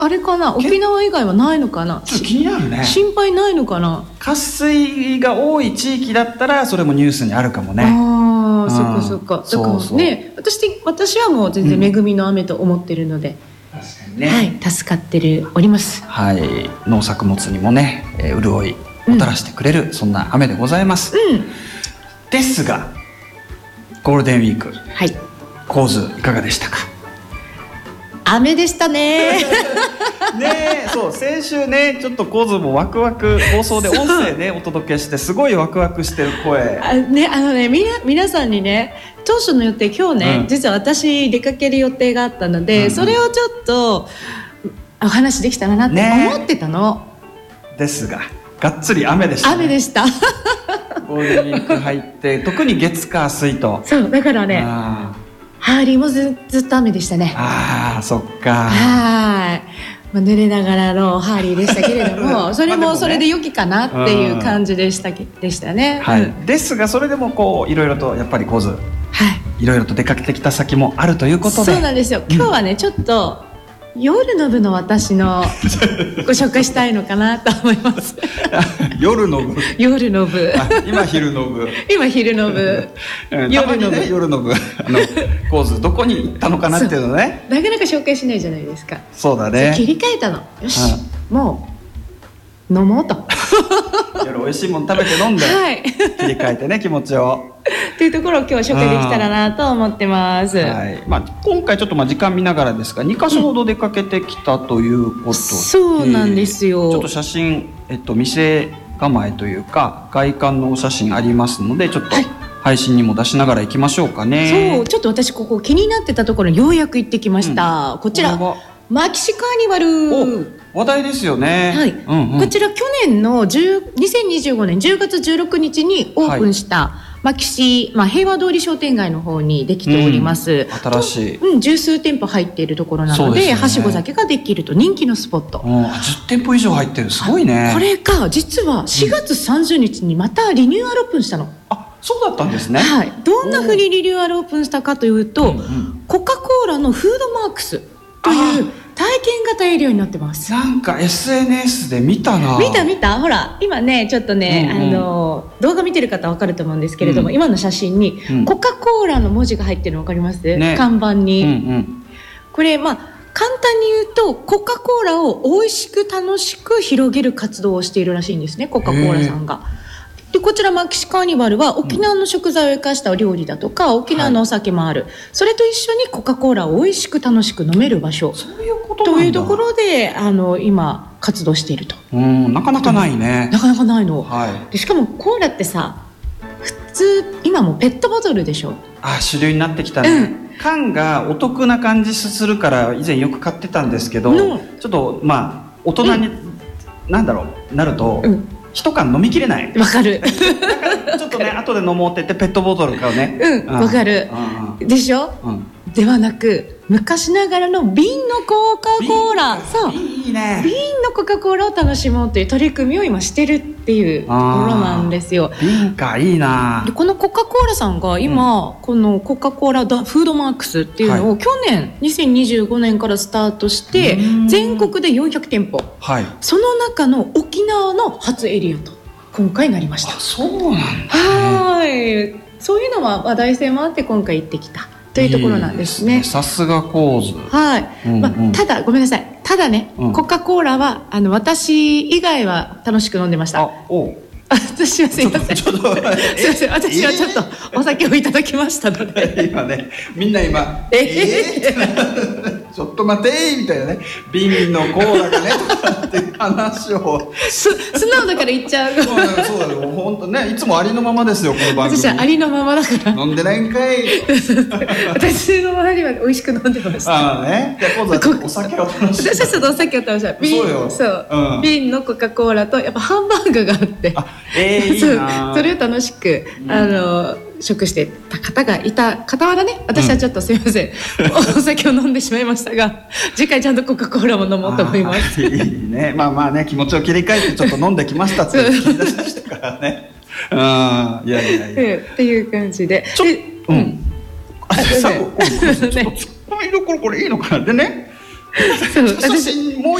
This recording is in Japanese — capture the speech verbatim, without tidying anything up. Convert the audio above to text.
あれかな、沖縄以外はないのかな。 ちょっと気になるね。 心配ないのかな。 渇水が多い地域だったらそれもニュースにあるかもね。 ああ、そっかそっか。だからそうそうね、私私はもう全然恵みの雨と思ってるので、 うん、確かにね、 はい、助かってるおります。 はい、農作物にもね、えー、潤いもたらしてくれる、うん、そんな雨でございます。うん、ですがゴールデンウィーク、はい、構図いかがでしたか。 雨でしたねねえ、そう先週ねちょっと構図もワクワク放送で音声でお届けしてすごいワクワクしてる声あ、ね、あのねみな皆さんにね当初の予定今日ね、うん、実は私出かける予定があったので、うんうん、それをちょっとお話できたらなって思ってたの、 ね、ですががっつり雨でしたね。 雨でしたゴールデンウィーク入って特に月火水とそうだからねハーリーも ず, ずっと雨でしたね。 ああそっか。 はい、まあ、濡れながらのハーリーでしたけれどもそれもそれで良きかなっていう感じでした、でしたね、 はい、 うん、 ですがそれでもこういろいろとやっぱり構図、はい、いろいろと出かけてきた先もあるということで。 そうなんですよ。今日はね、うん、ちょっと夜の部の私のご紹介したいのかなと思います夜の部夜の部今昼の部今昼の部夜の部、ね、夜の部あの構図どこに行ったのかなっていうのねなかなか紹介しないじゃないですか。 そうだね。 切り替えたのよし、うん、もう飲もうと夜美味しいもの食べて飲んで、はい、切り替えてね気持ちをというところを今日は紹介できたらなと思ってます、 はい。まあ、今回ちょっとまあ時間見ながらですがにか所ほど出かけてきたということで、うん、 そうなんですよ。 ちょっと写真、えっと、店構えというか外観のお写真ありますのでちょっと配信にも出しながら行きましょうかね、 はい、そうちょっと私ここ気になってたところようやく行ってきました、うん、こちらマキシカーニバル話題ですよね、はい、うんうん、 こちら去年のにせんにじゅうごねんじゅうがつじゅうろくにちにオープンした、はい、マキシ、まあ、平和通り商店街の方にできております、 うん、新しい、 うん、十数店舗入っているところなの で, で、ね、はしご酒ができると人気のスポット、 うん、じゅってんぽ以上入ってるすごいね。 これが実はしがつさんじゅうにちにまたリニューアルオープンしたの、うん、 あそうだったんですね、 はい、どんなふうにリニューアルオープンしたかというと、うんうん、コカ・コーラのフードマークスという体験型エリアになってます。 なんか エスエヌエス で見たな。 見た見たほら今ねちょっとね、うんうん、あの動画見てる方分かると思うんですけれども、うん、今の写真に、うん、コカ・コーラの文字が入ってるの分かります、ね、看板に、うんうん、これまあ簡単に言うとコカ・コーラを美味しく楽しく広げる活動をしているらしいんですね、コカ・コーラさんが。でこちらマキシカーニバルは沖縄の食材を生かしたお料理だとか、うん、沖縄のお酒もある、はい、それと一緒にコカ・コーラを美味しく楽しく飲める場所、 そういうことなんだというところであの今活動していると。 うん、なかなかないね。 なかなかないの、 はい、 でしかもコーラってさ普通今もペットボトルでしょ。 あ、主流になってきたね、うん、缶がお得な感じするから以前よく買ってたんですけど、うん、ちょっとまあ大人に、うん、なんだろうなると、うん一缶飲みきれない。 わかる。 だからちょっとね後で飲もうって言ってペットボトル買うね。 うん、わかる。でしょ、うん、ではなく昔ながらの瓶のコカ・コーラ、そういいね、 瓶のコカ・コーラを楽しもうという取り組みを今してるっていうところなんですよ。 瓶かいいな。 でこのコカ・コーラさんが今、うん、このコカ・コーラフードマークスっていうのを、はい、去年にせんにじゅうごねんからスタートして全国でよんひゃくてんぽ、はい、その中の沖縄の初エリアと今回なりました。 あ、そうなんだ、ね、 はい、そういうのは話題性もあって今回行ってきたというところなんですね。 さすが構図。 はい、うんうん、まあ、ただごめんなさい、ただね、うん、コカ・コーラはあの私以外は楽しく飲んでました。 あ、おう私はすいません、ちょっとすいません、私はちょっとお酒をいただきましたので今ねみんな今ええー、ちょっと待てみたいなね、瓶のコーラがねとかっていう話を素直だから言っちゃう。 そうだね、そうだね、もう本当ね、いつもありのままですよこの番組。 私はありのままだから飲んでないんかい私の周りは美味しく飲んでました。 ああね、じゃあ今度はお酒を楽しむ。 私はちょっとお酒を楽しむ。 そうよ、 そう、 うん、 瓶のコカ・コーラとやっぱハンバーグがあって、 あ、えー、いいな。 それを楽しく、うん、あの食してた方がいた傍らね、私はちょっとすいません、うん、お酒を飲んでしまいましたが次回ちゃんとコカ・コーラも飲もうと思います。 いいね、まあまあね、気持ちを切り替えてちょっと飲んできましたって切り出しましたからねうん、いやいやいやっていう感じで、 ちょっと、うん、あ、さ、ちょっとツッコミどころこれいいのかな。でね、 そう写真もう